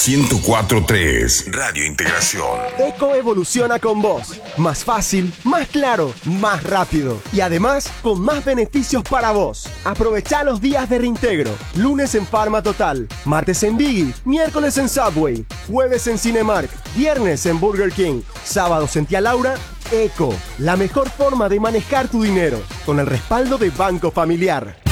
104.3 Radio Integración. Eco evoluciona con vos. Más fácil, más claro, más rápido. Y además, con más beneficios para vos. Aprovecha los días de reintegro. Lunes en Pharma Total. Martes en Biggie. Miércoles en Subway. Jueves en Cinemark. Viernes en Burger King. Sábados en Tía Laura. Eco, la mejor forma de manejar tu dinero. Con el respaldo de Banco Familiar.